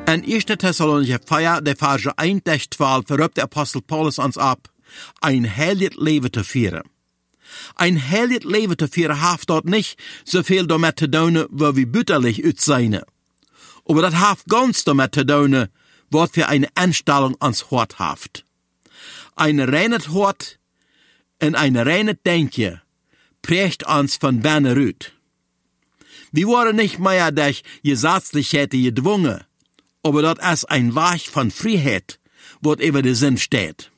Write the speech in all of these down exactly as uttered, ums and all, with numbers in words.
In eerste Thessalonicher vier, der Verse eins bis zwölf, verrückt der Apostel Paulus uns ab, ein heiliges Leben zu führen. Ein heiliges Leben zu führen haft dort nicht so viel damit zu tun, wo wir bütterlich ut sein. Aber das haft ganz damit zu tun, was für eine Einstellung ans Hort haft. Ein reines Hort und ein reines Denken prägt uns von Berne Rüt. Wir waren nicht mehr durch Gesetzlichkeit gedwungen, aber das ist ein Weg von Freiheit, was über den Sinn steht.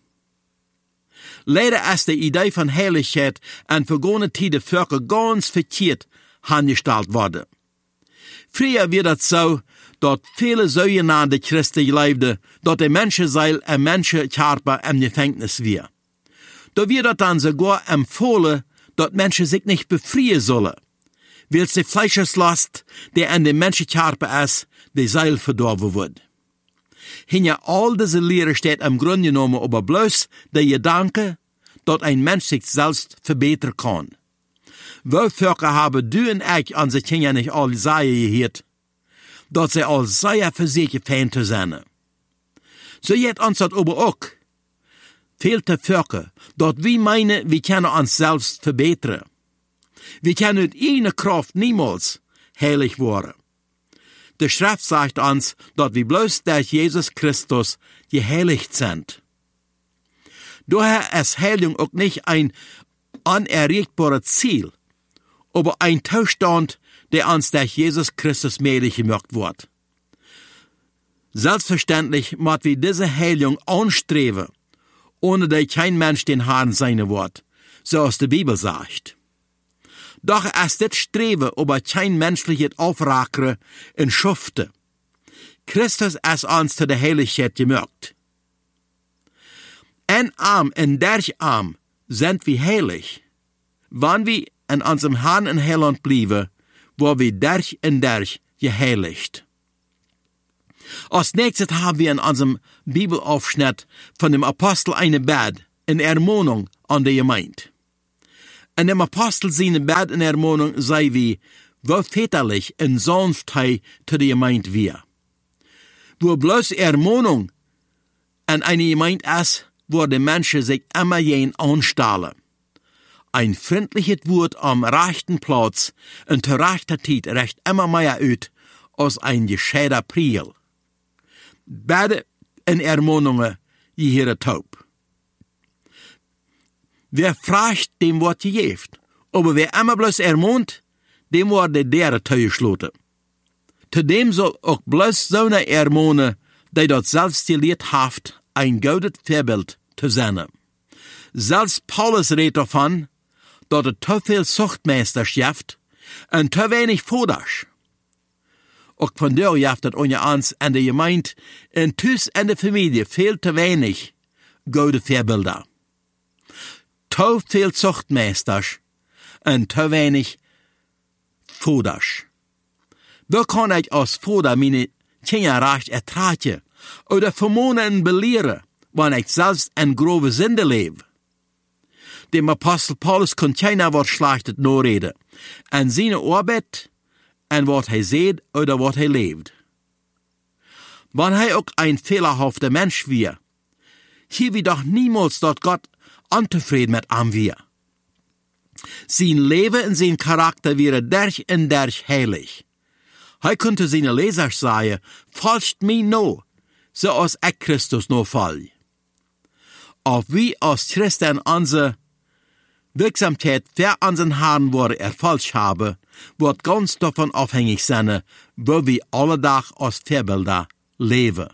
Leider ist die Idee von Heiligkeit an vergangene Tide Völker ganz verkehrt angestellt worden. Früher wird es so, dass viele sogenannte Christen lebten, dass der Menschenseil ein Menschenkörper im Gefängnis war. Da wird das dann sogar empfohlen, dass Menschen sich nicht befreien sollen, weil die Fleischeslast, die an dem Menschenkörper ist, die Seil verdorben wird. Hinter all diese Lehre steht im Grunde genommen aber bloß der Gedanke, dass ein Mensch sich selbst verbessern kann. Wo Völker haben du und ich an sich Kinder nicht all sagen gehört, dass sie all sehr für sich gefeind zu sein. So jetzt uns das aber auch. Fehlt der Völker, dass wir meinen, wir können uns selbst verbessern. Wir können mit einer Kraft niemals heilig werden. Die Schrift sagt uns, dass wir bloß durch Jesus Christus geheiligt sind. Daher ist Heiligung auch nicht ein unerreichbares Ziel, aber ein Zustand, der uns durch Jesus Christus möglich gemacht wird. Selbstverständlich muss wir diese Heiligung anstreben, ohne dass kein Mensch den Herrn sein wird, so als die Bibel sagt. Doch ist das Streben aber kein menschliches Aufrackere in Schufte. Christus ist uns zu der Heiligkeit gemacht. Ein Arm in derch Arm sind wir heilig, wann wir in unserem Herrn und Heiland blieben, wo wir derch in derch geheiligt. Als nächstes haben wir in unserem Bibelaufschnitt von dem Apostel eine Bad in Ermahnung an die Gemeinde. In dem Apostel seine Bad in Ermahnung sei wie, wo väterlich in Sanftheit zu der Gemeinde wir. Wo bloß Ermahnung an eine Gemeinde ist, wo die Menschen sich immer jen anstellen. Ein freundliches Wort am rechten Platz und zur rechten Zeit recht immer mehr aus als ein gescheiter Priel. Beide in Ermahnungen gehören taub. Wer fragt, dem wird gegeben. Aber wer immer bloß ermahnt, dem wird der Dere zugeschloten. Zudem soll auch bloß so eine ermahnen, die dort selbst gelehrt haft, ein gutes Vorbild zu sein. Selbst Paulus redet davon, dass er zu viel Zuchtmeisterschaft und zu wenig Vordasch. Auch von der jaft es unter uns an der Gemeinde und Tüs in der Familie viel zu wenig gute Vorbilder. Zu viel Zuchtmeisters und zu wenig Vordasch. Wo kann ich als Vater meine Kinder recht ertragen oder vermohnen belehren, wenn ich selbst in grobe Sünde lebe? Dem Apostel Paulus kann keiner was Schlechtes nachreden, an seine Arbeit, an was er sieht oder was er lebt. Wenn er auch ein fehlerhafter Mensch wäre, hier wir doch niemals dort Gott unzufrieden mit ihm wäre. Sein Leben und sein Charakter wäre derch und derch heilig. Er könnte seine Leser sagen, folgt mir no, so als ich Christus no fall. Ob wir als Christen unsere Wirksamkeit für unseren Herrn wurde erfolgt haben, wird ganz davon abhängig sein, wo wir alle Tag als Vorbilder leben.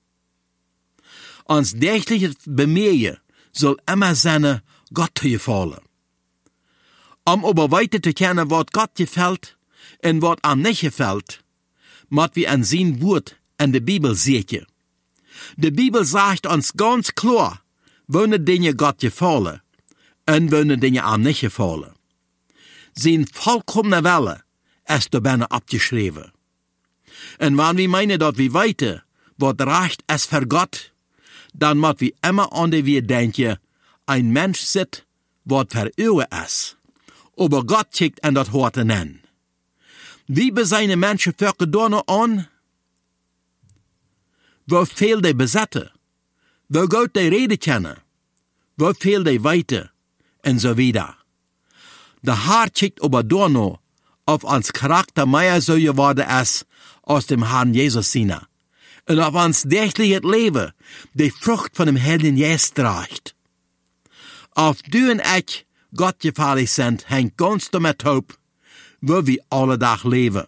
Uns tägliches Bemühen soll immer sein, Gott zu gefallen. Um aber weiter zu kennen, was Gott gefällt und was ihm nicht gefällt, muss wir an sein Wort in der Bibel sehen. Die Bibel sagt uns ganz klar, welche Dinge Gott gefallen und welche Dinge ihm nicht gefallen. Sein vollkommene Wille ist dabei abgeschrieben. Und wenn wir meinen, dass wir weiter, was recht ist für Gott, dann muss wir immer an die wir denken, ein Mensch sitzt, was für Öhe ist. Aber Gott kickt an das Hort an. Wie bei seinen Menschen Völker da noch an? wo viel die besetzen, wo Gott die Rede kennen, wo viel die weiten, und so wieder. Der Herr schickt aber doch noch, auf uns Charakter mehr so geworden ist, aus dem Herrn Jesus Sina. Und auf uns tägliches Leben die Frucht von dem Heiligen Geist trägt. Auf du und ich Gott gefällig sind, hängt ganz damit ab, wo wir alle Tag leben.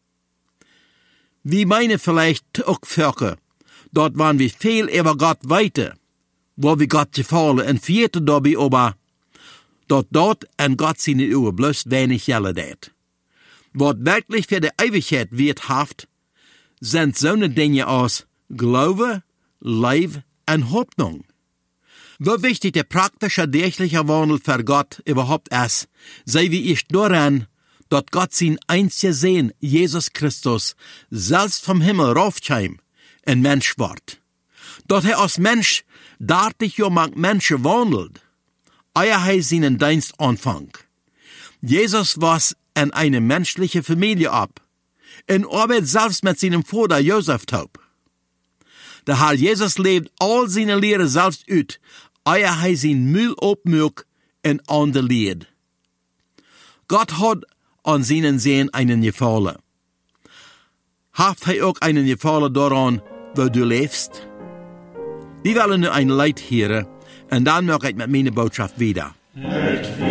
Wir meinen vielleicht auch Völker, dort waren wir viel über Gott weiter, wo wir Gott gefallen und vierte dabei aber, dort dort und Gott seine Uhr bloß wenig Jelle det. Was wirklich für die Ewigkeit wird haft, sind so eine Dinge aus Glaube, Leib und Hoffnung. Wo wichtig der praktische, tägliche Wandel für Gott überhaupt ist, sei wie ich daran, dort Gott sein einziger Sohn, Jesus Christus, selbst vom Himmel raufkam, ein Mensch ward. Dort er als Mensch, dartig jo mag Menschen wandelt, eier er seinen Dienst anfang. Jesus war in eine menschliche Familie ab, in Arbeit selbst mit seinem Vater Josef taub. Der Herr Jesus lebt all seine Lehre selbst uit, eier er sein Müll opmürk in ander Lied. Gott hat an seinen Sehen einen Gefallen. Haft er auch einen Gefallen daran, wo du lebst? Wir wollen nur ein Lied hören, und dann mache ich mit meiner Botschaft wieder.